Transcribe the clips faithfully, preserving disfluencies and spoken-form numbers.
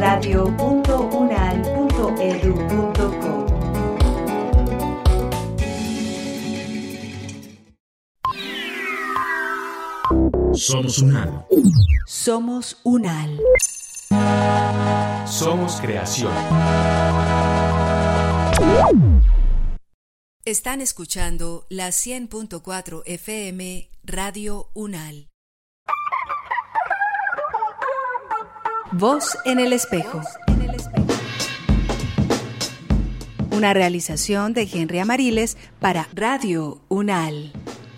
radio punto unal punto edu punto co. Somos UNAL. Somos UNAL. Somos creación. Están escuchando la cien punto cuatro F M Radio UNAL. Voz en el espejo. Una realización de Henry Amariles para Radio UNAL.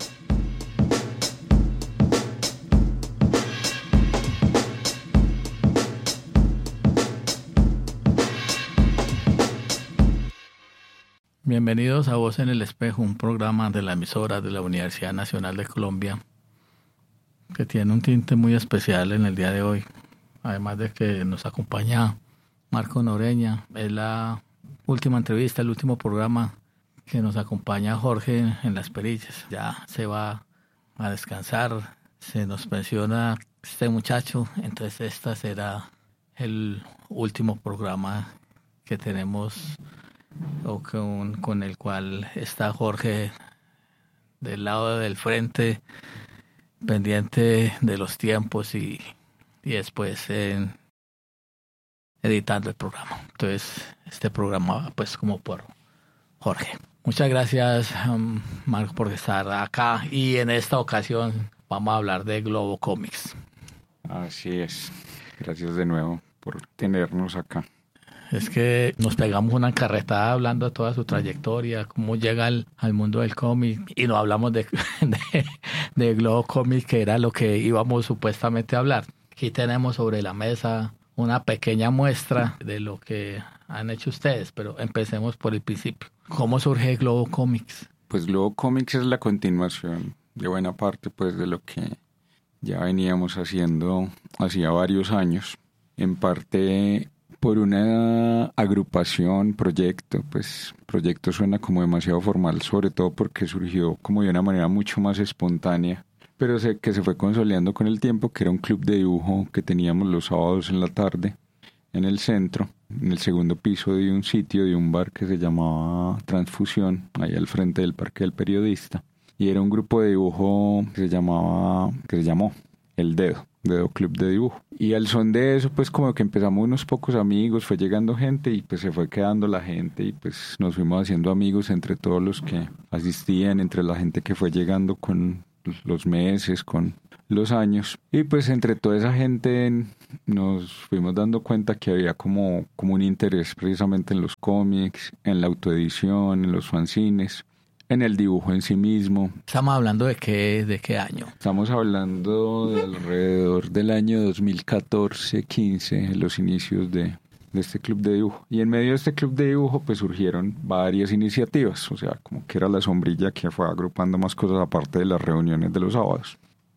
Bienvenidos a Voz en el Espejo, un programa de la emisora de la Universidad Nacional de Colombia que tiene un tinte muy especial en el día de hoy. Además de que nos acompaña Marco Noreña, es la última entrevista, el último programa que nos acompaña Jorge en Las Perillas. Ya se va a descansar, se nos pensiona este muchacho, entonces este será el último programa que tenemos o con, con el cual está Jorge del lado del frente, pendiente de los tiempos y, y después en, editando el programa. Entonces, este programa va pues como por Jorge. Muchas gracias, um, Marco, por estar acá, y en esta ocasión vamos a hablar de Globo Comics. Así es. Gracias de nuevo por tenernos acá. Es que nos pegamos una carretada hablando de toda su trayectoria, cómo llega al, al mundo del cómic, y no hablamos de, de, de Globo Comics, que era lo que íbamos supuestamente a hablar. Aquí tenemos sobre la mesa una pequeña muestra de lo que han hecho ustedes, pero empecemos por el principio. ¿Cómo surge Globo Comics? Pues Globo Comics es la continuación de buena parte pues de lo que ya veníamos haciendo hacía varios años. En parte por una agrupación, proyecto, pues proyecto suena como demasiado formal, sobre todo porque surgió como de una manera mucho más espontánea, pero sé que se fue consolidando con el tiempo, que era un club de dibujo que teníamos los sábados en la tarde en el centro, en el segundo piso de un sitio, de un bar que se llamaba Transfusión, ahí al frente del Parque del Periodista, y era un grupo de dibujo que se llamaba, que se llamó El Dedo. Dedo Club de Dibujo. Y al son de eso, pues como que empezamos unos pocos amigos, fue llegando gente y pues se fue quedando la gente y pues nos fuimos haciendo amigos entre todos los que asistían, entre la gente que fue llegando con los meses, con los años. Y pues entre toda esa gente nos fuimos dando cuenta que había como, como un interés precisamente en los cómics, en la autoedición, en los fanzines, en el dibujo en sí mismo. ¿Estamos hablando de qué, de qué año? Estamos hablando de alrededor del año dos mil catorce, quince, los inicios de, de este club de dibujo. Y en medio de este club de dibujo pues surgieron varias iniciativas, o sea, como que era la sombrilla que fue agrupando más cosas aparte de las reuniones de los sábados.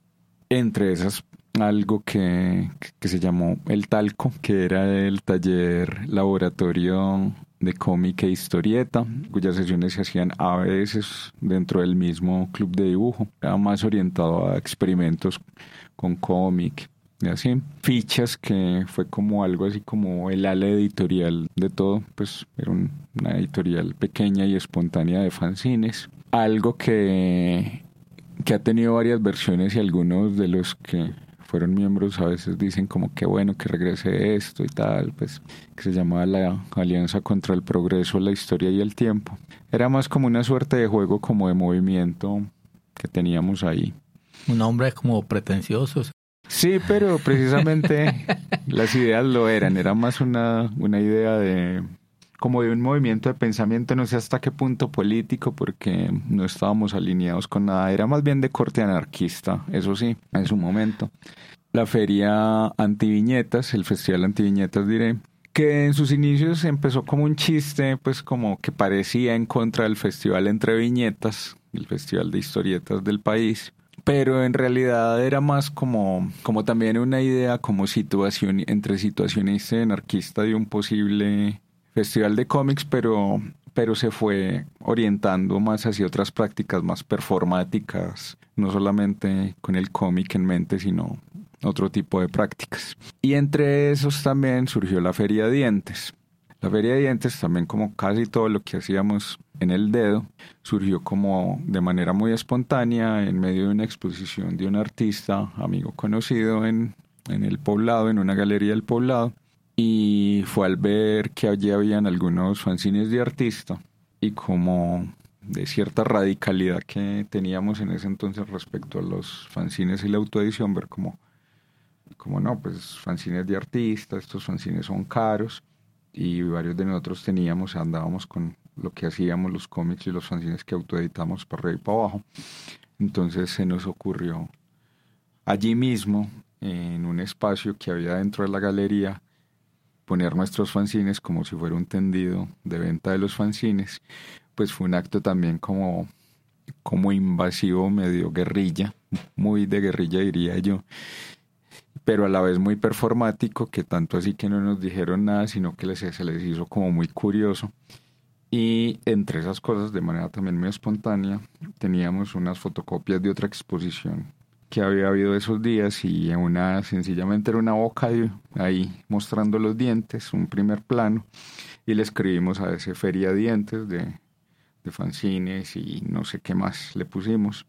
Entre esas, algo que, que se llamó El Talco, que era el taller laboratorio de cómic e historieta, cuyas sesiones se hacían a veces dentro del mismo club de dibujo. Era más orientado a experimentos con cómic y así. Fichas, que fue como algo así como el ala editorial de todo, pues era un, una editorial pequeña y espontánea de fanzines. Algo que, que ha tenido varias versiones y algunos de los que fueron miembros a veces dicen como que bueno que regrese esto y tal, pues que se llamaba la Alianza contra el Progreso, la Historia y el Tiempo. Era más como una suerte de juego, como de movimiento que teníamos ahí. Un nombre como pretencioso. Sí, pero precisamente las ideas lo eran, era más una, una idea de como de un movimiento de pensamiento, no sé hasta qué punto político, porque no estábamos alineados con nada, era más bien de corte anarquista, eso sí, en su momento. La feria Antiviñetas, el festival Antiviñetas diré, que en sus inicios empezó como un chiste, pues como que parecía en contra del festival Entre Viñetas, el festival de historietas del país, pero en realidad era más como, como también una idea como situación entre situacionista y anarquista de un posible festival de cómics, pero, pero se fue orientando más hacia otras prácticas más performáticas, no solamente con el cómic en mente, sino otro tipo de prácticas. Y entre esos también surgió la Feria de Dientes. La Feria de Dientes también, como casi todo lo que hacíamos en el dedo, surgió como de manera muy espontánea en medio de una exposición de un artista, amigo conocido en, en el Poblado, en una galería del Poblado, y fue al ver que allí habían algunos fanzines de artista y como de cierta radicalidad que teníamos en ese entonces respecto a los fanzines y la autoedición, ver como, como no, pues fanzines de artista, estos fanzines son caros, y varios de nosotros teníamos, andábamos con lo que hacíamos, los cómics y los fanzines que autoeditamos para arriba y para abajo. Entonces se nos ocurrió allí mismo, en un espacio que había dentro de la galería, poner nuestros fanzines como si fuera un tendido de venta de los fanzines. Pues fue un acto también como, como invasivo, medio guerrilla, muy de guerrilla diría yo, pero a la vez muy performático, que tanto así que no nos dijeron nada, sino que les, se les hizo como muy curioso. Y entre esas cosas, de manera también muy espontánea, teníamos unas fotocopias de otra exposición que había habido esos días, y una sencillamente era una boca ahí mostrando los dientes, un primer plano, y le escribimos a ese Feria de Dientes de, de fanzines y no sé qué más le pusimos.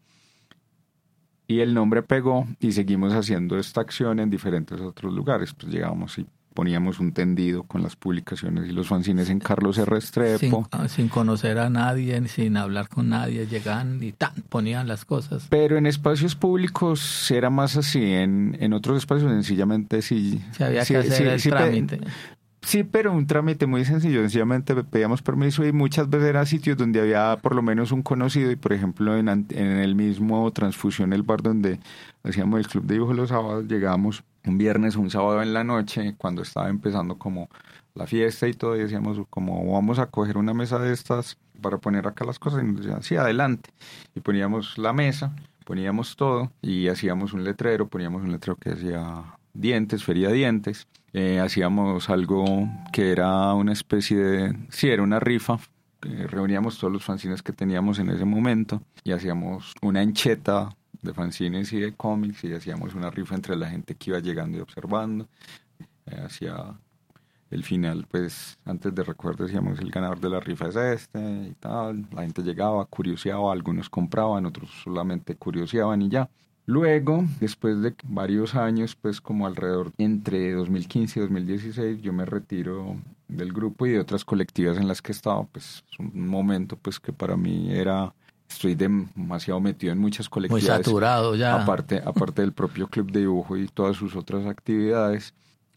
Y el nombre pegó y seguimos haciendo esta acción en diferentes otros lugares. Pues llegábamos y poníamos un tendido con las publicaciones y los fanzines en Carlos R. Restrepo. Sin, sin conocer a nadie, sin hablar con nadie, llegaban y tan ponían las cosas. Pero en espacios públicos era más así, en, en otros espacios sencillamente sí. Se había sí, que hacer sí, el sí, trámite. Sí, pero un trámite muy sencillo, sencillamente pedíamos permiso y muchas veces eran sitios donde había por lo menos un conocido, y por ejemplo en, en el mismo Transfusión, el bar donde hacíamos el club de dibujo los sábados, llegábamos un viernes o un sábado en la noche cuando estaba empezando como la fiesta y todo, y decíamos como vamos a coger una mesa de estas para poner acá las cosas, y nos decían sí, adelante, y poníamos la mesa, poníamos todo y hacíamos un letrero, poníamos un letrero que decía Dientes, Feria de Dientes. Eh, hacíamos algo que era una especie de... Sí, era una rifa. Eh, reuníamos todos los fanzines que teníamos en ese momento y hacíamos una ancheta de fanzines y de cómics, y hacíamos una rifa entre la gente que iba llegando y observando. Eh, hacia el final, pues, antes de recuerdo, decíamos el ganador de la rifa es este y tal. La gente llegaba, curioseaba, algunos compraban, otros solamente curioseaban y ya. Luego, después de varios años, pues como alrededor entre dos mil quince y dos mil dieciséis, yo me retiro del grupo y de otras colectivas en las que estaba. Pues es un momento pues que para mí era, estoy demasiado metido en muchas colectivas. Muy saturado ya. Aparte, aparte del propio club de dibujo y todas sus otras actividades,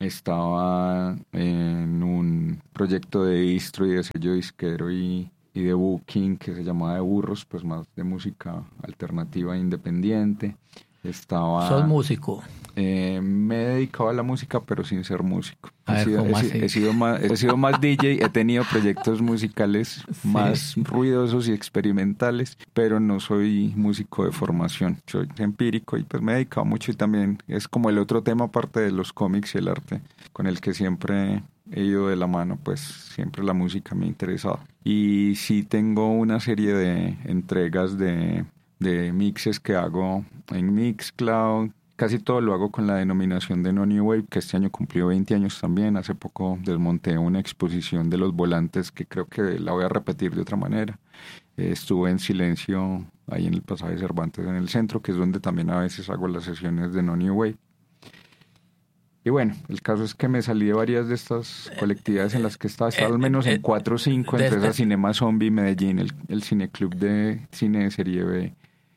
estaba en un proyecto de distro y de sello disquero y... y de booking que se llamaba De Burros, pues más de música alternativa e independiente. Estaba... ¿Sos músico? Eh, me he dedicado a la música, pero sin ser músico. A he, ver, sido, ¿cómo he, así? he, sido más, he sido más D J, he tenido proyectos musicales Sí. más ruidosos y experimentales, pero no soy músico de formación. Soy empírico y pues me he dedicado mucho, y también es como el otro tema aparte de los cómics y el arte, con el que siempre... he ido de la mano, pues siempre la música me ha interesado. Y sí tengo una serie de entregas de, de mixes que hago en Mixcloud. Casi todo lo hago con la denominación de No New Wave, que este año cumplió veinte años también. Hace poco desmonté una exposición de los volantes que creo que la voy a repetir de otra manera. Eh, estuve en silencio ahí en el pasaje Cervantes en el centro, que es donde también a veces hago las sesiones de No New Wave. Y bueno, el caso es que me salí de varias de estas colectividades en las que estaba, estaba al menos en cuatro o cinco, entre esas Cinema Zombie, Medellín, el, el cineclub de cine de serie B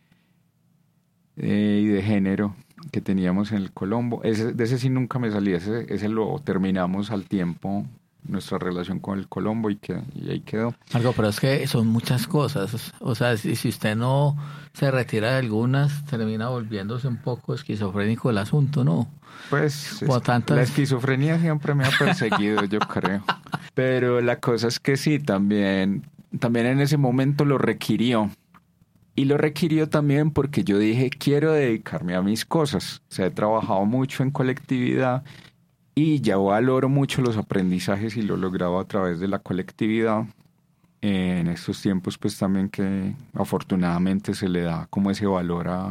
eh, y de género que teníamos en el Colombo. Ese, de ese sí nunca me salí, ese, ese lo terminamos al tiempo, nuestra relación con el Colombo, y, que, y ahí quedó. Algo, pero es que son muchas cosas. O sea, si, si usted no se retira de algunas, termina volviéndose un poco esquizofrénico el asunto, ¿no? Pues Como es, tantas... la esquizofrenia siempre me ha perseguido, yo creo. Pero la cosa es que sí, también, también en ese momento lo requirió. Y lo requirió también porque yo dije, quiero dedicarme a mis cosas. O sea, he trabajado mucho en colectividad y ya valoro mucho los aprendizajes y lo he logrado a través de la colectividad. En estos tiempos, pues también que afortunadamente se le da como ese valor a,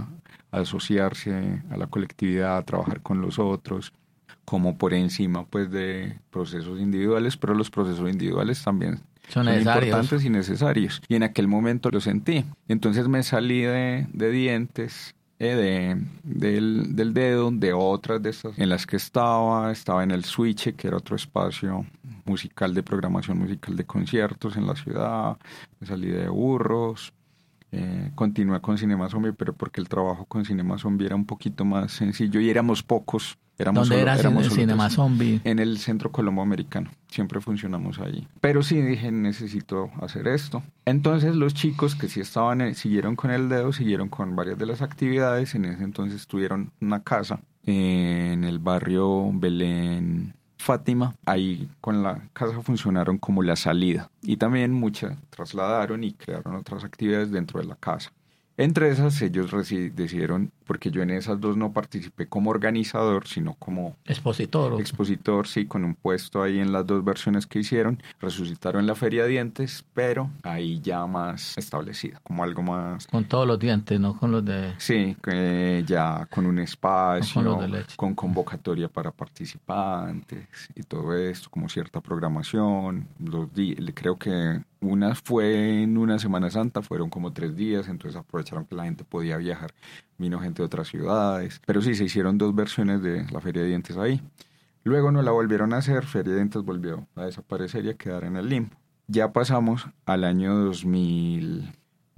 a asociarse a la colectividad, a trabajar con los otros, como por encima pues de procesos individuales, pero los procesos individuales también son, son necesarios. importantes y necesarios. Y en aquel momento lo sentí. Entonces me salí de, de dientes, eh, de, del, del dedo, de otras de estas en las que estaba. Estaba en el Switch, que era otro espacio musical de programación musical de conciertos en la ciudad. Me salí de Burros. Eh, continué con Cinema Zombie, pero porque el trabajo con Cinema Zombie era un poquito más sencillo y éramos pocos. Éramos ¿Dónde solo, era éramos Cine- solo Cinema tres. Zombie? En el Centro Colombo Americano. Siempre funcionamos allí. Pero sí dije, necesito hacer esto. Entonces los chicos que sí estaban, eh, siguieron con el dedo, siguieron con varias de las actividades. En ese entonces tuvieron una casa eh, en el barrio Belén Fátima. Ahí con la casa funcionaron como la salida. Y también muchas trasladaron y crearon otras actividades dentro de la casa. Entre esas ellos reci- decidieron, porque yo en esas dos no participé como organizador, sino como Expositor. o- expositor, sí, con un puesto ahí en las dos versiones que hicieron. Resucitaron la Feria de Dientes, pero ahí ya más establecida, como algo más... Con todos los dientes, no con los de... Sí, eh, ya con un espacio, No con los de leche. con convocatoria para participantes y todo esto, como cierta programación. Los di- creo que una fue en una Semana Santa, fueron como tres días, entonces aprovecharon que la gente podía viajar. Vino gente de otras ciudades, pero sí, se hicieron dos versiones de la Feria de Dientes ahí. Luego no la volvieron a hacer, Feria de Dientes volvió a desaparecer y a quedar en el limbo. Ya pasamos al año dos mil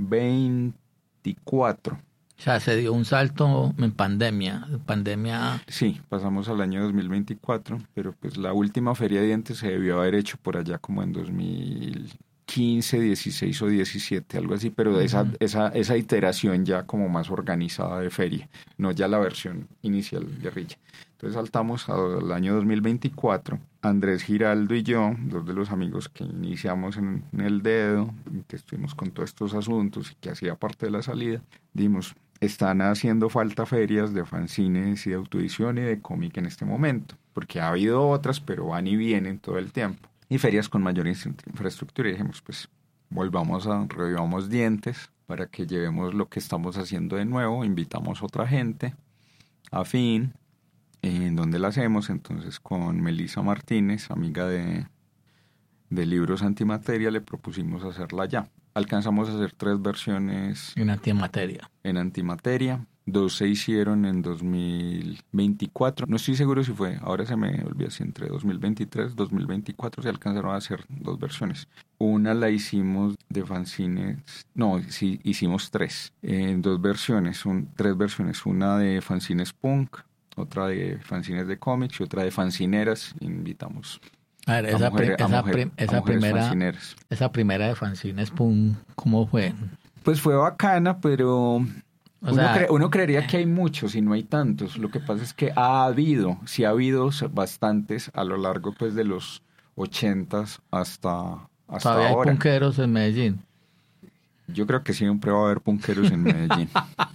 veinticuatro. O sea, se dio un salto en pandemia. Pandemia... Sí, pasamos al año dos mil veinticuatro, pero pues la última Feria de Dientes se debió haber hecho por allá como en dos mil quince, dieciséis o diecisiete, algo así, pero de esa, esa, esa iteración ya como más organizada de feria, no ya la versión inicial guerrilla. Entonces saltamos al año dos mil veinticuatro. Andrés Giraldo y yo, dos de los amigos que iniciamos en, en el dedo, que estuvimos con todos estos asuntos y que hacía parte de la salida, dimos, están haciendo falta ferias de fanzines y de autoedición y de cómic en este momento, porque ha habido otras, pero van y vienen todo el tiempo. Y ferias con mayor infraestructura. Y dijimos, pues, volvamos a, revivamos dientes para que llevemos lo que estamos haciendo de nuevo. Invitamos a otra gente, afín, en donde la hacemos. Entonces, con Melissa Martínez, amiga de, de Libros Antimateria, le propusimos hacerla ya. Alcanzamos a hacer tres versiones En antimateria. en Antimateria. Dos se hicieron en dos mil veinticuatro. No estoy seguro si fue, ahora se me olvida si entre dos mil veintitrés y dos mil veinticuatro se alcanzaron a hacer dos versiones. Una la hicimos de fanzines, no, sí, hicimos tres, en dos versiones, un, tres versiones. Una de fanzines punk, otra de fanzines de cómics y otra de fanzineras. Invitamos A ver, a esa, mujeres, pri- a esa, mujer- prim- a esa mujeres primera, fanzineras. esa primera de fanzines, pum, ¿cómo fue? Pues fue bacana, pero... O Uno, sea, cre- uno creería que hay muchos y no hay tantos. Lo que pasa es que ha habido, sí ha habido bastantes a lo largo pues de los ochentas hasta, hasta todavía hay ahora. punqueros en Medellín. Yo creo que siempre va a haber punqueros en Medellín.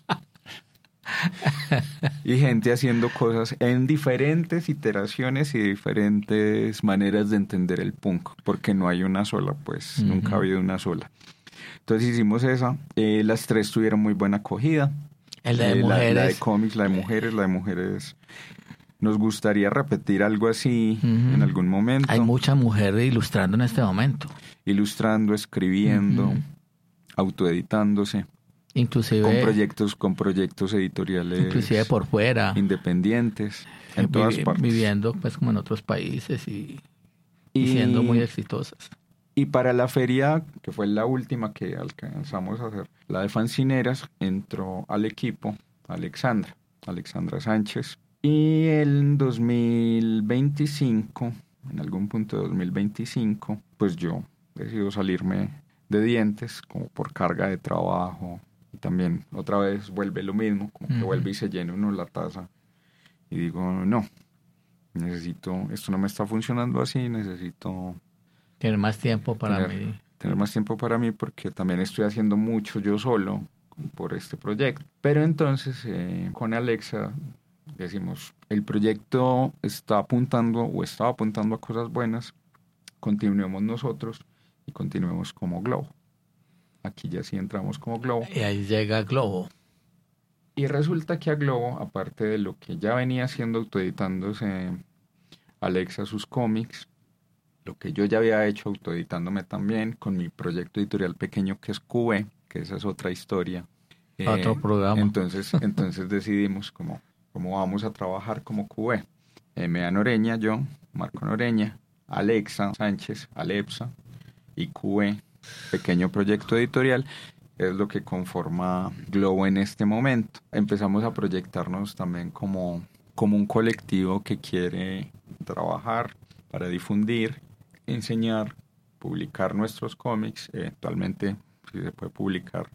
Y gente haciendo cosas en diferentes iteraciones y diferentes maneras de entender el punk, porque no hay una sola, pues, uh-huh. Nunca ha habido una sola. Entonces hicimos esa, eh, las tres tuvieron muy buena acogida. El de eh, mujeres. La, la de cómics, la de mujeres, la de mujeres. Nos gustaría repetir algo así uh-huh. en algún momento. Hay mucha mujer ilustrando en este momento. Ilustrando, escribiendo, uh-huh. autoeditándose. Inclusive. Con proyectos, con proyectos editoriales. Inclusive por fuera. Independientes, en todas vi, partes. Viviendo pues como en otros países y, y, y siendo muy exitosas. Y para la feria, que fue la última que alcanzamos a hacer, la de fanzineras, entró al equipo Alexandra, Alexandra Sánchez. Y en dos mil veinticinco, en algún punto de dos mil veinticinco, pues yo decido salirme de dientes, como por carga de trabajo. Y también otra vez vuelve lo mismo, como que uh-huh. vuelve y se llena uno la taza. Y digo, no, necesito, esto no me está funcionando así, necesito... Tener más tiempo para tener, mí. Tener más tiempo para mí porque también estoy haciendo mucho yo solo por este proyecto. Pero entonces eh, con Alexa decimos, el proyecto está apuntando o estaba apuntando a cosas buenas, continuemos nosotros y continuemos como Globo. Aquí ya sí entramos como Globo. Y ahí llega Globo. Y resulta que a Globo, aparte de lo que ya venía haciendo autoeditándose Alexa sus cómics, lo que yo ya había hecho autoeditándome también con mi proyecto editorial pequeño que es Q B, que esa es otra historia. Otro eh, programa. Entonces, entonces decidimos cómo, cómo vamos a trabajar como Q B. Emea Noreña, yo, Marco Noreña, Alexa Sánchez, Alepsa y Q B, pequeño proyecto editorial, es lo que conforma Globo en este momento. Empezamos a proyectarnos también como, como un colectivo que quiere trabajar para difundir, enseñar, publicar nuestros cómics, eventualmente si se puede publicar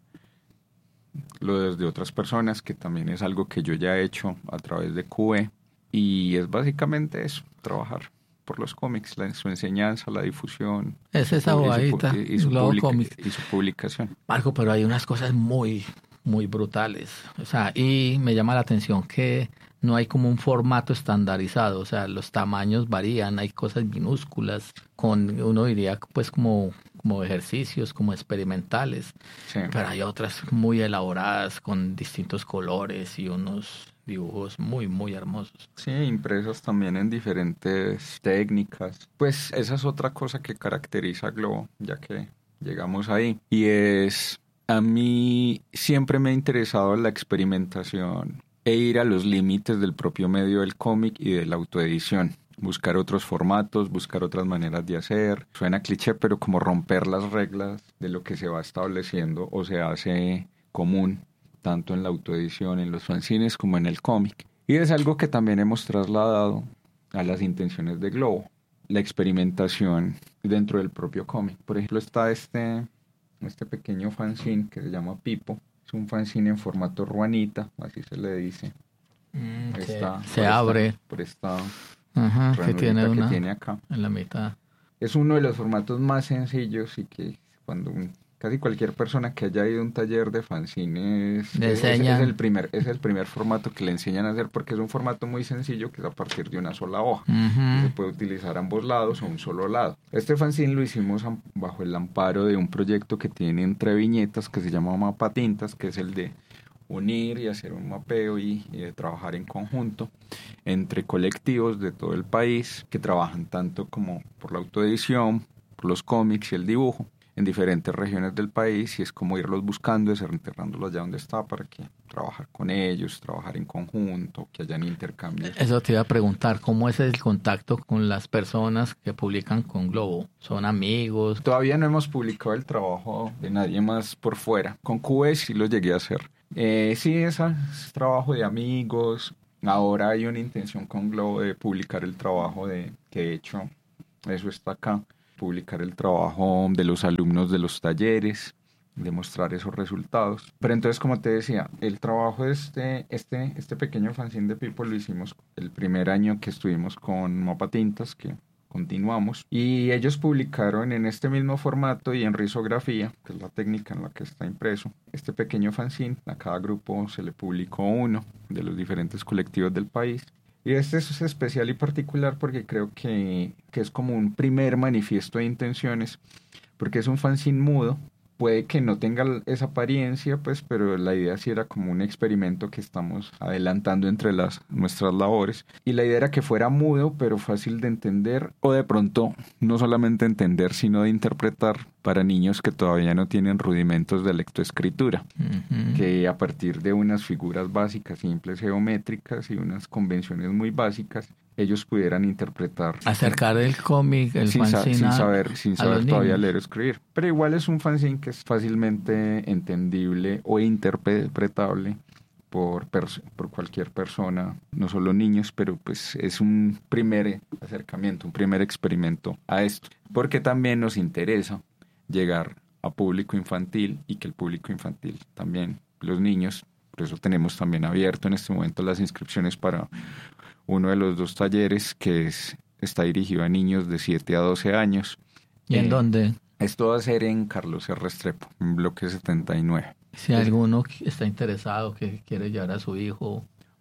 lo desde otras personas, que también es algo que yo ya he hecho a través de Q B, y es básicamente eso, trabajar por los cómics, la, su enseñanza, la difusión. Es esa bobadita, y, su, y, su publica, y su publicación. Marco, pero hay unas cosas muy, muy brutales. O sea, y me llama la atención que no hay como un formato estandarizado. O sea, los tamaños varían, hay cosas minúsculas, con uno diría pues como, como ejercicios, como experimentales. Sí. Pero hay otras muy elaboradas, con distintos colores y unos dibujos muy, muy hermosos. Sí, impresos también en diferentes técnicas. Pues esa es otra cosa que caracteriza a Globo, ya que llegamos ahí. Y es, a mí siempre me ha interesado la experimentación e ir a los límites del propio medio del cómic y de la autoedición. Buscar otros formatos, buscar otras maneras de hacer. Suena cliché, pero como romper las reglas de lo que se va estableciendo o se hace común, tanto en la autoedición, en los fanzines, como en el cómic. Y es algo que también hemos trasladado a las intenciones de Globo, la experimentación dentro del propio cómic. Por ejemplo, está este, este pequeño fanzine que se llama Pipo. Es un fanzine en formato ruanita, así se le dice. Mm, esta, se se abre. Esta, por esta Ajá, que tiene, una, que tiene acá. En la mitad. Es uno de los formatos más sencillos y que cuando un... Casi cualquier persona que haya ido a un taller de fanzines es, es, es, el primer, es el primer formato que le enseñan a hacer, porque es un formato muy sencillo que es a partir de una sola hoja. Uh-huh. Se puede utilizar ambos lados o un solo lado. Este fanzine lo hicimos bajo el amparo de un proyecto que tiene entre viñetas que se llama Mapatintas, que es el de unir y hacer un mapeo y, y de trabajar en conjunto entre colectivos de todo el país que trabajan tanto como por la autoedición, por los cómics y el dibujo en diferentes regiones del país, y es como irlos buscando, desenterrándolos allá donde está para que trabajar con ellos, trabajar en conjunto, que hayan intercambios. Eso te iba a preguntar, ¿cómo es el contacto con las personas que publican con Globo? ¿Son amigos? Todavía no hemos publicado el trabajo de nadie más por fuera. Con Q B sí lo llegué a hacer. Eh, sí, ese es trabajo de amigos. Ahora hay una intención con Globo de publicar el trabajo de, que de hecho, eso está acá. Publicar el trabajo de los alumnos de los talleres, demostrar esos resultados. Pero entonces, como te decía, el trabajo de este, este, este pequeño fanzine de Pipo lo hicimos el primer año que estuvimos con Mapatintas, que continuamos, y ellos publicaron en este mismo formato y en risografía, que es la técnica en la que está impreso, este pequeño fanzine. A cada grupo se le publicó uno de los diferentes colectivos del país. Y este es especial y particular porque creo que, que es como un primer manifiesto de intenciones, porque es un fanzine mudo. Puede que no tenga esa apariencia, pues, pero la idea sí era como un experimento que estamos adelantando entre las nuestras labores. Y la idea era que fuera mudo, pero fácil de entender, o de pronto no solamente entender, sino de interpretar para niños que todavía no tienen rudimentos de lectoescritura. Uh-huh. Que a partir de unas figuras básicas, simples, geométricas y unas convenciones muy básicas, ellos pudieran interpretar. Acercar el cómic, el sin fanzine. Sa- sin saber, sin saber todavía leer o escribir. Pero igual es un fanzine que es fácilmente entendible o interpretable por, pers- por cualquier persona, no solo niños, pero pues es un primer acercamiento, un primer experimento a esto. Porque también nos interesa llegar a público infantil y que el público infantil también, los niños, por eso tenemos también abierto en este momento las inscripciones para uno de los dos talleres que es, está dirigido a niños de siete a doce años. ¿Y en eh, dónde? Esto va a ser en Carlos R. Restrepo, en bloque setenta y nueve. Si alguno está interesado, que quiere llevar a su hijo.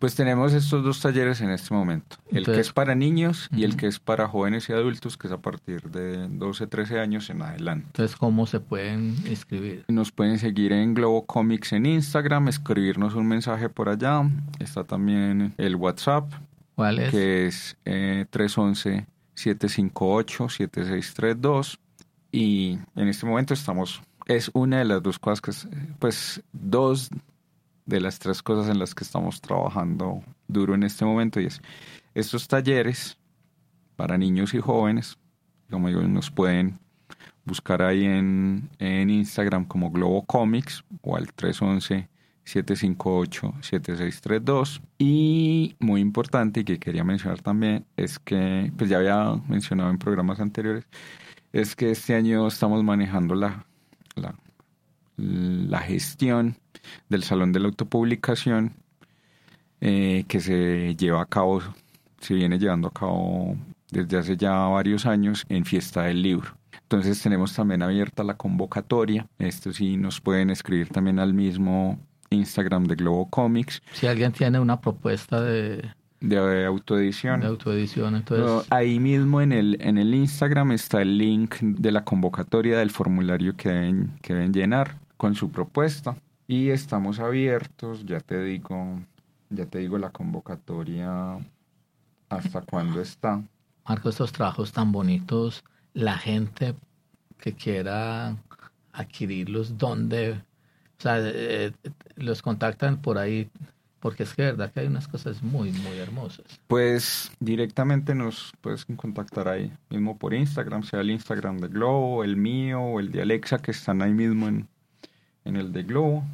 Pues tenemos estos dos talleres en este momento. El Entonces, que es para niños y uh-huh. el que es para jóvenes y adultos, que es a partir de doce, trece años en adelante. Entonces, ¿cómo se pueden inscribir? Nos pueden seguir en Globo Comics en Instagram, escribirnos un mensaje por allá. Está también el WhatsApp. ¿Cuál es? Que es eh, tres once, siete cinco ocho, siete seis tres dos. Y en este momento estamos... Es una de las dos cosas que... Pues dos... de las tres cosas en las que estamos trabajando duro en este momento, y es estos talleres para niños y jóvenes. Como digo, nos pueden buscar ahí en, en Instagram como Globo Comics o al tres once, siete cinco ocho, siete seis tres dos. Y muy importante, y que quería mencionar también, es que, pues ya había mencionado en programas anteriores, es que este año estamos manejando la, la, la gestión del Salón de la Autopublicación, eh, que se lleva a cabo, se viene llevando a cabo desde hace ya varios años en Fiesta del Libro. Entonces tenemos también abierta la convocatoria. Esto sí, nos pueden escribir también al mismo Instagram de Globo Comics. Si alguien tiene una propuesta de, de autoedición. De autoedición, entonces... No, ahí mismo en el, en el Instagram está el link de la convocatoria del formulario que deben, que deben llenar con su propuesta. Y estamos abiertos, ya te digo, ya te digo la convocatoria hasta cuándo está. Marco, estos trabajos tan bonitos, la gente que quiera adquirirlos, ¿dónde? O sea, eh, los contactan por ahí, porque es que de verdad que hay unas cosas muy, muy hermosas. Pues directamente nos puedes contactar ahí mismo por Instagram, sea el Instagram de Globo, el mío o el de Alexa, que están ahí mismo en, en el de Globo.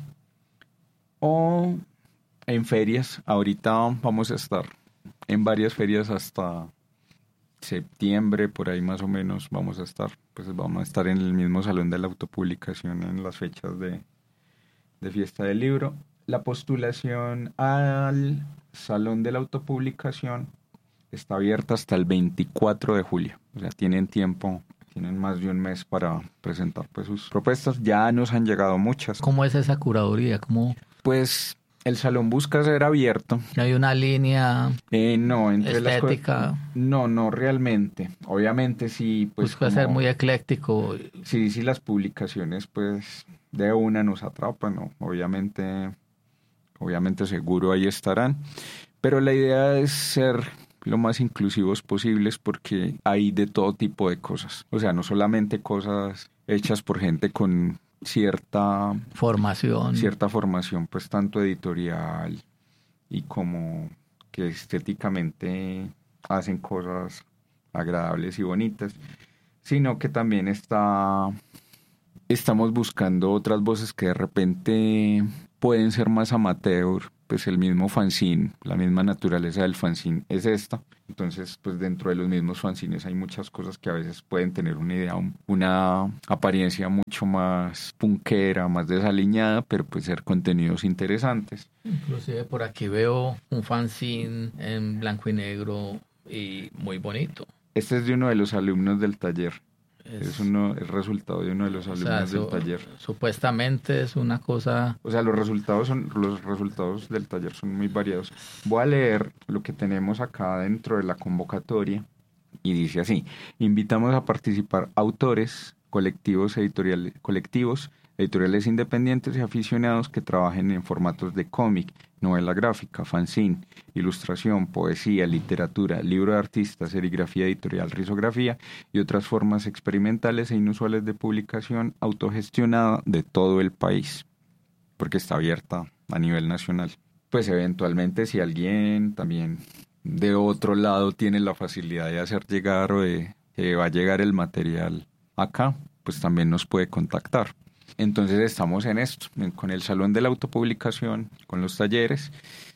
O en ferias. Ahorita vamos a estar en varias ferias hasta septiembre, por ahí más o menos vamos a estar. Pues vamos a estar en el mismo Salón de la Autopublicación en las fechas de, de Fiesta del Libro. La postulación al Salón de la Autopublicación está abierta hasta el veinticuatro de julio. O sea, tienen tiempo, tienen más de un mes para presentar pues sus propuestas. Ya nos han llegado muchas. ¿Cómo es esa curaduría? ¿Cómo? Pues el salón busca ser abierto. ¿Hay una línea eh, no, entre estética? Las cosas, no, no realmente. Obviamente sí. Pues busca como, ser muy ecléctico. Sí, sí, las publicaciones pues de una nos atrapan, ¿no? Obviamente, obviamente seguro ahí estarán. Pero la idea es ser lo más inclusivos posibles porque hay de todo tipo de cosas. O sea, no solamente cosas hechas por gente con cierta formación, cierta formación, pues tanto editorial y como que estéticamente hacen cosas agradables y bonitas, sino que también está estamos buscando otras voces que de repente pueden ser más amateur. Pues el mismo fanzine, la misma naturaleza del fanzine es esta. Entonces, pues dentro de los mismos fanzines hay muchas cosas que a veces pueden tener una idea, una apariencia mucho más punkera, más desaliñada, pero pues ser contenidos interesantes. Inclusive por aquí veo un fanzine en blanco y negro y muy bonito. Este es de uno de los alumnos del taller. Es, es uno el resultado de uno de los alumnos, o sea, del su, taller. Supuestamente es una cosa... O sea, los resultados son los resultados del taller son muy variados. Voy a leer lo que tenemos acá dentro de la convocatoria y dice así: invitamos a participar autores, colectivos editoriales, colectivos, editoriales independientes y aficionados que trabajen en formatos de cómic, novela gráfica, fanzine, ilustración, poesía, literatura, libro de artistas, serigrafía editorial, risografía y otras formas experimentales e inusuales de publicación autogestionada de todo el país, porque está abierta a nivel nacional. Pues eventualmente si alguien también de otro lado tiene la facilidad de hacer llegar o de que va a llegar el material acá, pues también nos puede contactar. Entonces estamos en esto, con el Salón de la Autopublicación, con los talleres.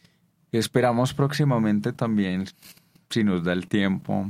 Esperamos próximamente también, si nos da el tiempo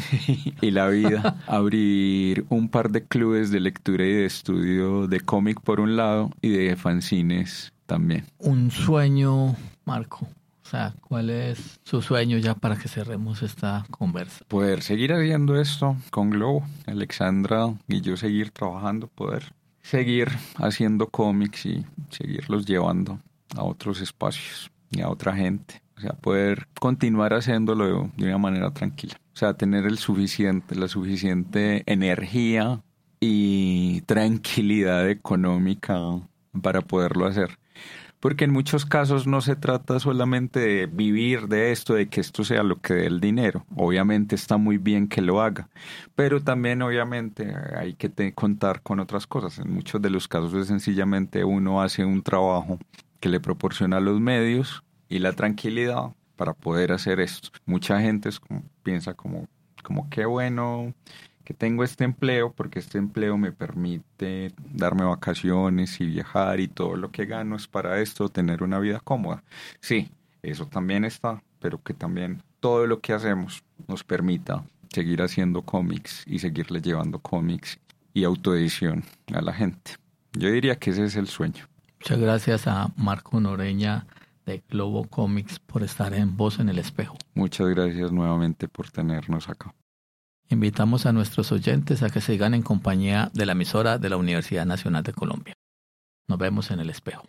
y la vida, abrir un par de clubes de lectura y de estudio de cómic por un lado y de fanzines también. Un sueño, Marco. O sea, ¿cuál es su sueño ya para que cerremos esta conversa? Poder seguir haciendo esto con Globo, Alexandra y yo seguir trabajando, poder seguir haciendo cómics y seguirlos llevando a otros espacios y a otra gente. O sea, poder continuar haciéndolo de una manera tranquila. O sea, tener el suficiente, la suficiente energía y tranquilidad económica para poderlo hacer. Porque en muchos casos no se trata solamente de vivir de esto, de que esto sea lo que dé el dinero. Obviamente está muy bien que lo haga, pero también obviamente hay que te- contar con otras cosas. En muchos de los casos es sencillamente uno hace un trabajo que le proporciona los medios y la tranquilidad para poder hacer esto. Mucha gente es como- piensa como, como qué bueno que tengo este empleo, porque este empleo me permite darme vacaciones y viajar y todo lo que gano es para esto, tener una vida cómoda. Sí, eso también está, pero que también todo lo que hacemos nos permita seguir haciendo cómics y seguirle llevando cómics y autoedición a la gente. Yo diría que ese es el sueño. Muchas gracias a Marco Noreña de Globo Comics por estar en Voz en el Espejo. Muchas gracias nuevamente por tenernos acá. Invitamos a nuestros oyentes a que sigan en compañía de la emisora de la Universidad Nacional de Colombia. Nos vemos en el espejo.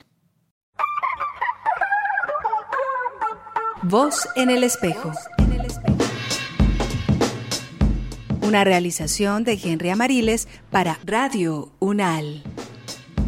Voz en el espejo. Una realización de Henry Amariles para Radio UNAL.